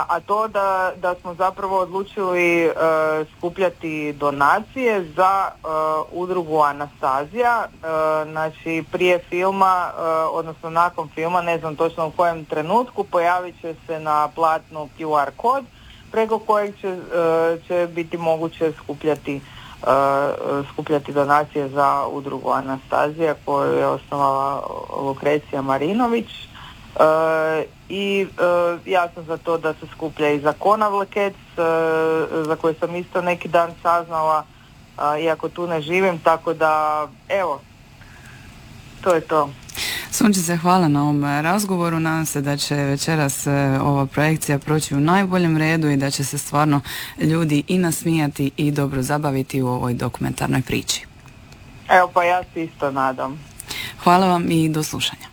a to da smo zapravo odlučili skupljati donacije za udrugu Anastazija. Znači prije filma, odnosno nakon filma, ne znam točno u kojem trenutku, pojavit će se na platnu QR kod preko kojeg će biti moguće skupljati donacije za udrugu Anastazija koju je osnovala Lukrecija Marinović. I ja sam za to da se skuplja i za Konavle-Cats, za koje sam isto neki dan saznala, iako tu ne živim, tako da evo, to je to. Sunčice, hvala na ovom razgovoru. Nadam se da će večeras ova projekcija proći u najboljem redu i da će se stvarno ljudi i nasmijati i dobro zabaviti u ovoj dokumentarnoj priči. Evo, pa ja se isto nadam. Hvala vam i do slušanja.